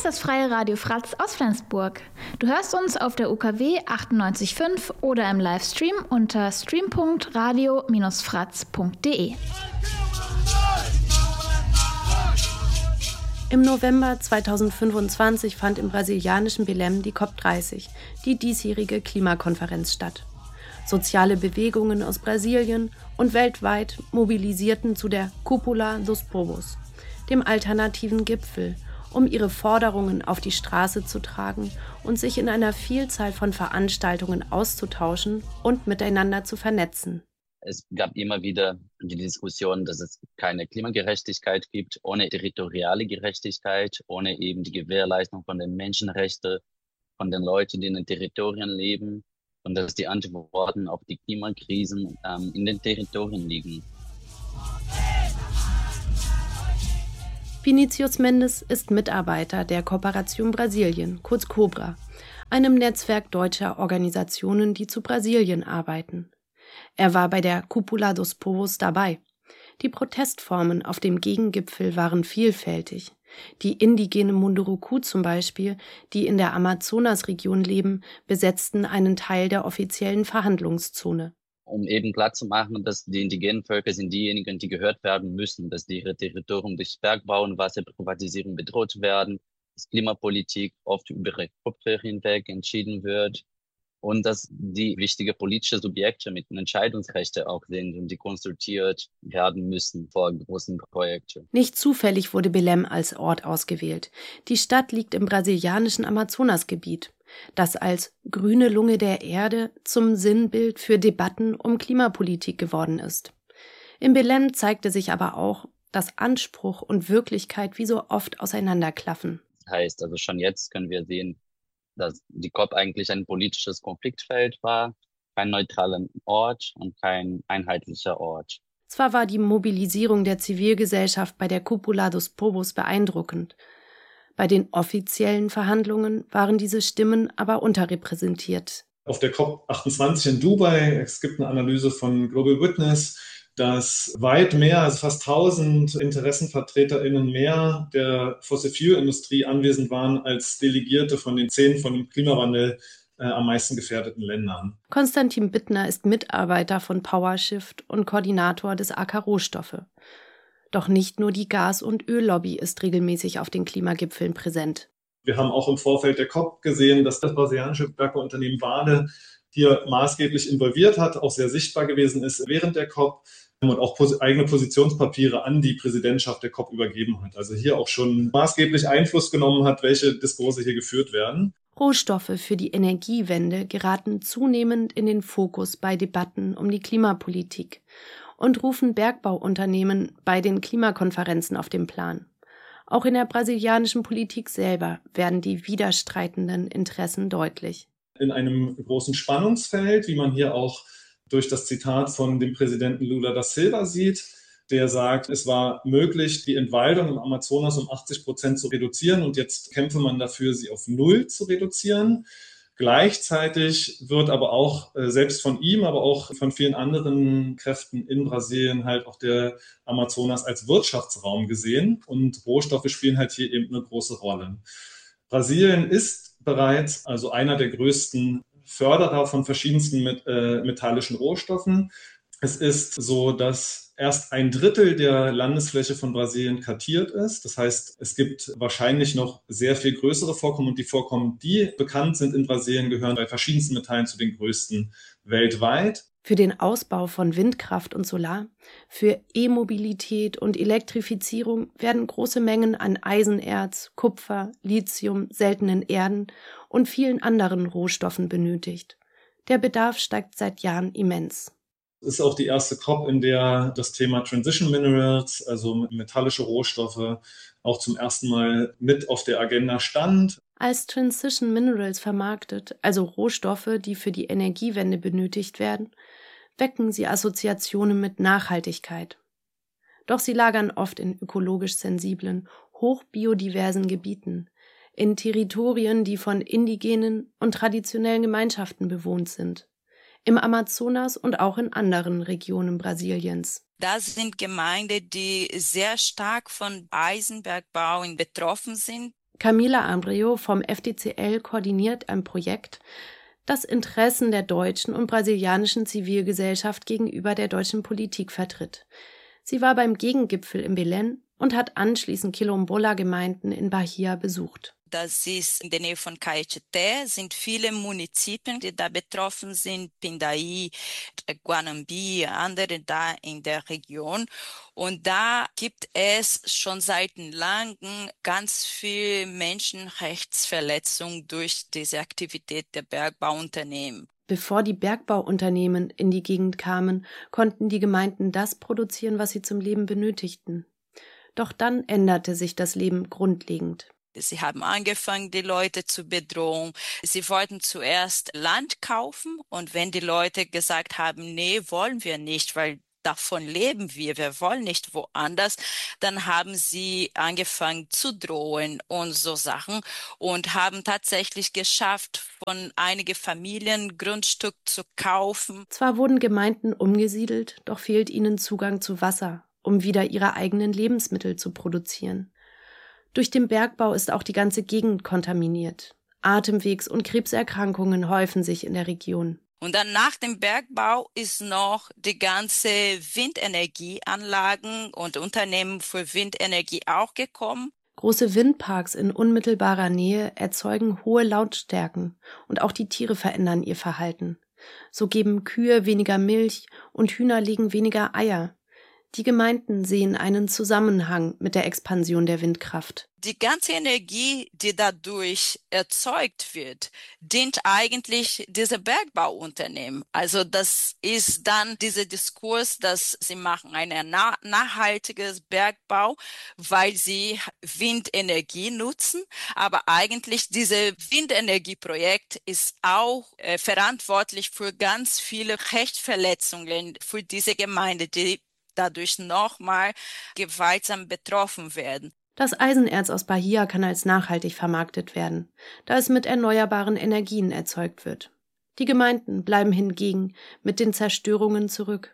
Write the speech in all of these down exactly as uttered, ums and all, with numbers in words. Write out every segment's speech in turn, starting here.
ist das freie Radio Fratz aus Flensburg. Du hörst uns auf der U K W achtundneunzig Komma fünf oder im Livestream unter stream punkt radio Bindestrich fratz punkt de. Im November zweitausendfünfundzwanzig fand im brasilianischen Belém die COP dreißig, die diesjährige Klimakonferenz, statt. Soziale Bewegungen aus Brasilien und weltweit mobilisierten zu der Cúpula dos Povos, dem alternativen Gipfel, um ihre Forderungen auf die Straße zu tragen und sich in einer Vielzahl von Veranstaltungen auszutauschen und miteinander zu vernetzen. Es gab immer wieder die Diskussion, dass es keine Klimagerechtigkeit gibt, ohne territoriale Gerechtigkeit, ohne eben die Gewährleistung von den Menschenrechten von den Leuten, die in den Territorien leben, und dass die Antworten auf die Klimakrisen ähm, in den Territorien liegen. Vinícius Mendes ist Mitarbeiter der Kooperation Brasilien, kurz COBRA, einem Netzwerk deutscher Organisationen, die zu Brasilien arbeiten. Er war bei der Cúpula dos Povos dabei. Die Protestformen auf dem Gegengipfel waren vielfältig. Die indigene Munduruku zum Beispiel, die in der Amazonasregion leben, besetzten einen Teil der offiziellen Verhandlungszone. Um eben klarzumachen, dass die indigenen Völker sind diejenigen, die gehört werden müssen, dass die ihre Territorien durch Bergbau und Wasserprivatisierung bedroht werden, dass Klimapolitik oft über ihre Köpfe hinweg entschieden wird und dass die wichtige politische Subjekte mit Entscheidungsrechten auch sind und die konsultiert werden müssen vor großen Projekten. Nicht zufällig wurde Belém als Ort ausgewählt. Die Stadt liegt im brasilianischen Amazonasgebiet, das als grüne Lunge der Erde zum Sinnbild für Debatten um Klimapolitik geworden ist. In Belém zeigte sich aber auch, dass Anspruch und Wirklichkeit wie so oft auseinanderklaffen. Das heißt, also schon jetzt können wir sehen, dass die COP eigentlich ein politisches Konfliktfeld war, kein neutraler Ort und kein einheitlicher Ort. Zwar war die Mobilisierung der Zivilgesellschaft bei der Cúpula dos Povos beeindruckend. Bei den offiziellen Verhandlungen waren diese Stimmen aber unterrepräsentiert. Auf der COP achtundzwanzig in Dubai, es gibt eine Analyse von Global Witness, dass weit mehr, also fast tausend InteressenvertreterInnen mehr der Fossil-Fuel-Industrie anwesend waren als Delegierte von den zehn von dem Klimawandel äh, am meisten gefährdeten Ländern. Konstantin Bittner ist Mitarbeiter von PowerShift und Koordinator des A K Rohstoffe. Doch nicht nur die Gas- und Öllobby ist regelmäßig auf den Klimagipfeln präsent. Wir haben auch im Vorfeld der COP gesehen, dass das brasilianische Bergbauunternehmen Vale hier maßgeblich involviert hat, auch sehr sichtbar gewesen ist während der COP und auch pos- eigene Positionspapiere an die Präsidentschaft der COP übergeben hat. Also hier auch schon maßgeblich Einfluss genommen hat, welche Diskurse hier geführt werden. Rohstoffe für die Energiewende geraten zunehmend in den Fokus bei Debatten um die Klimapolitik und rufen Bergbauunternehmen bei den Klimakonferenzen auf den Plan. Auch in der brasilianischen Politik selber werden die widerstreitenden Interessen deutlich. In einem großen Spannungsfeld, wie man hier auch durch das Zitat von dem Präsidenten Lula da Silva sieht, der sagt, es war möglich, die Entwaldung im Amazonas um achtzig Prozent zu reduzieren und jetzt kämpfe man dafür, sie auf null zu reduzieren. Gleichzeitig wird aber auch, äh, selbst von ihm, aber auch von vielen anderen Kräften in Brasilien halt auch der Amazonas als Wirtschaftsraum gesehen und Rohstoffe spielen halt hier eben eine große Rolle. Brasilien ist bereits also einer der größten Förderer von verschiedensten met, äh, metallischen Rohstoffen. Es ist so, dass erst ein Drittel der Landesfläche von Brasilien kartiert ist. Das heißt, es gibt wahrscheinlich noch sehr viel größere Vorkommen und die Vorkommen, die bekannt sind in Brasilien, gehören bei verschiedensten Metallen zu den größten weltweit. Für den Ausbau von Windkraft und Solar, für E-Mobilität und Elektrifizierung werden große Mengen an Eisenerz, Kupfer, Lithium, seltenen Erden und vielen anderen Rohstoffen benötigt. Der Bedarf steigt seit Jahren immens. Es ist auch die erste COP, in der das Thema Transition Minerals, also metallische Rohstoffe, auch zum ersten Mal mit auf der Agenda stand. Als Transition Minerals vermarktet, also Rohstoffe, die für die Energiewende benötigt werden, wecken sie Assoziationen mit Nachhaltigkeit. Doch sie lagern oft in ökologisch sensiblen, hochbiodiversen Gebieten, in Territorien, die von indigenen und traditionellen Gemeinschaften bewohnt sind. Im Amazonas und auch in anderen Regionen Brasiliens. Das sind Gemeinden, die sehr stark von Eisenbergbau betroffen sind. Camila Abreu vom F D C L koordiniert ein Projekt, das Interessen der deutschen und brasilianischen Zivilgesellschaft gegenüber der deutschen Politik vertritt. Sie war beim Gegengipfel in Belém und hat anschließend Quilombola-Gemeinden in Bahia besucht. Das ist in der Nähe von Caetité, sind viele Munizipien, die da betroffen sind, Pindaí, Guanambi, andere da in der Region. Und da gibt es schon seit langem ganz viel Menschenrechtsverletzung durch diese Aktivität der Bergbauunternehmen. Bevor die Bergbauunternehmen in die Gegend kamen, konnten die Gemeinden das produzieren, was sie zum Leben benötigten. Doch dann änderte sich das Leben grundlegend. Sie haben angefangen, die Leute zu bedrohen. Sie wollten zuerst Land kaufen und wenn die Leute gesagt haben, nee, wollen wir nicht, weil davon leben wir, wir wollen nicht woanders, dann haben sie angefangen zu drohen und so Sachen und haben tatsächlich geschafft, von einigen Familien Grundstück zu kaufen. Zwar wurden Gemeinden umgesiedelt, doch fehlt ihnen Zugang zu Wasser, um wieder ihre eigenen Lebensmittel zu produzieren. Durch den Bergbau ist auch die ganze Gegend kontaminiert. Atemwegs- und Krebserkrankungen häufen sich in der Region. Und dann nach dem Bergbau ist noch die ganze Windenergieanlagen und Unternehmen für Windenergie auch gekommen. Große Windparks in unmittelbarer Nähe erzeugen hohe Lautstärken und auch die Tiere verändern ihr Verhalten. So geben Kühe weniger Milch und Hühner legen weniger Eier. Die Gemeinden sehen einen Zusammenhang mit der Expansion der Windkraft. Die ganze Energie, die dadurch erzeugt wird, dient eigentlich diese Bergbauunternehmen. Also das ist dann dieser Diskurs, dass sie machen einen na- nachhaltiges Bergbau, weil sie Windenergie nutzen. Aber eigentlich dieses Windenergieprojekt ist auch äh, verantwortlich für ganz viele Rechtsverletzungen für diese Gemeinde, die dadurch nochmal gewaltsam betroffen werden. Das Eisenerz aus Bahia kann als nachhaltig vermarktet werden, da es mit erneuerbaren Energien erzeugt wird. Die Gemeinden bleiben hingegen mit den Zerstörungen zurück.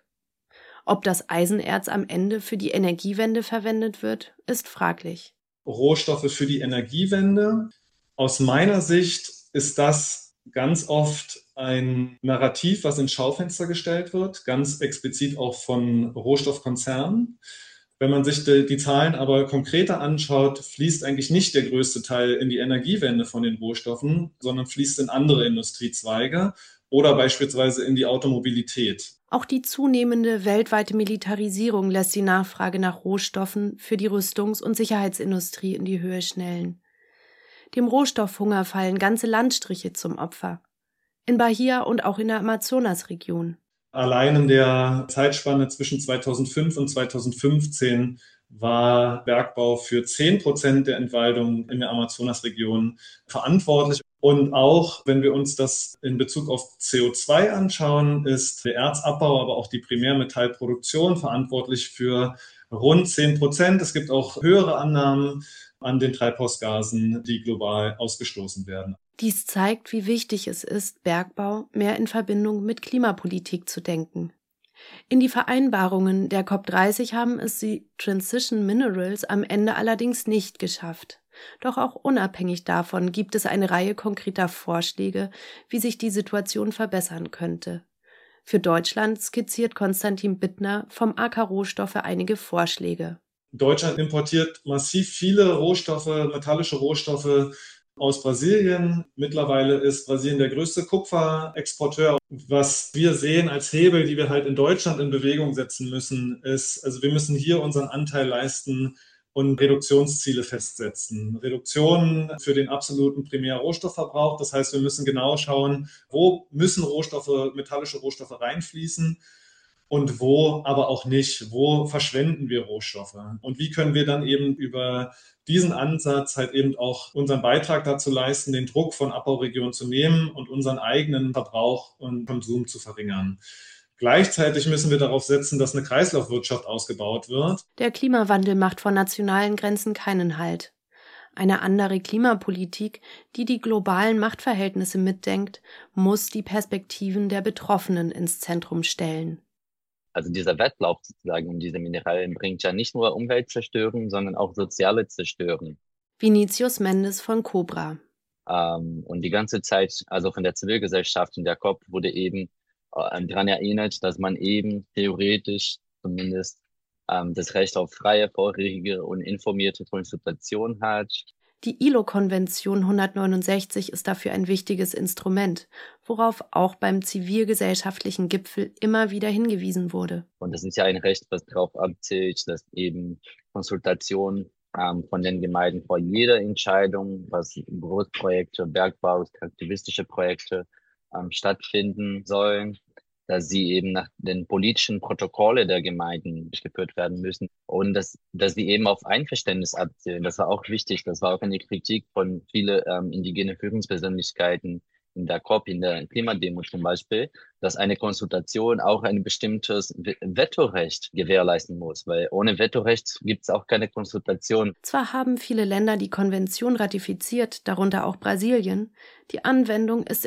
Ob das Eisenerz am Ende für die Energiewende verwendet wird, ist fraglich. Rohstoffe für die Energiewende. Aus meiner Sicht ist das ganz oft ein Narrativ, was ins Schaufenster gestellt wird, ganz explizit auch von Rohstoffkonzernen. Wenn man sich die, die Zahlen aber konkreter anschaut, fließt eigentlich nicht der größte Teil in die Energiewende von den Rohstoffen, sondern fließt in andere Industriezweige oder beispielsweise in die Automobilität. Auch die zunehmende weltweite Militarisierung lässt die Nachfrage nach Rohstoffen für die Rüstungs- und Sicherheitsindustrie in die Höhe schnellen. Dem Rohstoffhunger fallen ganze Landstriche zum Opfer. In Bahia und auch in der Amazonasregion. Allein in der Zeitspanne zwischen zweitausendfünf und zweitausendfünfzehn war Bergbau für zehn Prozent der Entwaldung in der Amazonasregion verantwortlich. Und auch, wenn wir uns das in Bezug auf C O zwei anschauen, ist der Erzabbau, aber auch die Primärmetallproduktion verantwortlich für rund zehn Prozent. Es gibt auch höhere Annahmen an den Treibhausgasen, die global ausgestoßen werden. Dies zeigt, wie wichtig es ist, Bergbau mehr in Verbindung mit Klimapolitik zu denken. In die Vereinbarungen der C O P dreißig haben es die Transition Minerals am Ende allerdings nicht geschafft. Doch auch unabhängig davon gibt es eine Reihe konkreter Vorschläge, wie sich die Situation verbessern könnte. Für Deutschland skizziert Konstantin Bittner vom A K Rohstoffe einige Vorschläge. Deutschland importiert massiv viele Rohstoffe, metallische Rohstoffe aus Brasilien. Mittlerweile ist Brasilien der größte Kupferexporteur. Was wir sehen als Hebel, die wir halt in Deutschland in Bewegung setzen müssen, ist, also wir müssen hier unseren Anteil leisten und Reduktionsziele festsetzen. Reduktionen für den absoluten Primärrohstoffverbrauch. Das heißt, wir müssen genau schauen, wo müssen Rohstoffe, metallische Rohstoffe reinfließen und wo aber auch nicht. Wo verschwenden wir Rohstoffe? Und wie können wir dann eben über diesen Ansatz halt eben auch unseren Beitrag dazu leisten, den Druck von Abbauregionen zu nehmen und unseren eigenen Verbrauch und Konsum zu verringern. Gleichzeitig müssen wir darauf setzen, dass eine Kreislaufwirtschaft ausgebaut wird. Der Klimawandel macht vor nationalen Grenzen keinen Halt. Eine andere Klimapolitik, die die globalen Machtverhältnisse mitdenkt, muss die Perspektiven der Betroffenen ins Zentrum stellen. Also dieser Wettlauf sozusagen um diese Mineralien bringt ja nicht nur Umweltzerstörung, sondern auch soziale Zerstörung. Vinicius Mendes von Cobra. Ähm, und die ganze Zeit, also von der Zivilgesellschaft in der COP, wurde eben äh, daran erinnert, dass man eben theoretisch zumindest ähm, das Recht auf freie, vorrangige und informierte Konsultation hat. Die I L O-Konvention hundertneunundsechzig ist dafür ein wichtiges Instrument, worauf auch beim zivilgesellschaftlichen Gipfel immer wieder hingewiesen wurde. Und das ist ja ein Recht, was darauf abzielt, dass eben Konsultation ähm, von den Gemeinden vor jeder Entscheidung, was Großprojekte, Bergbau, aktivistische Projekte ähm, stattfinden sollen, dass sie eben nach den politischen Protokolle der Gemeinden durchgeführt werden müssen und dass, dass sie eben auf Einverständnis abzielen. Das war auch wichtig. Das war auch eine Kritik von vielen ähm, indigenen Führungspersönlichkeiten in der COP, in der Klimademo zum Beispiel, dass eine Konsultation auch ein bestimmtes Vetorecht gewährleisten muss, weil ohne Vetorecht gibt es auch keine Konsultation. Zwar haben viele Länder die Konvention ratifiziert, darunter auch Brasilien, die Anwendung ist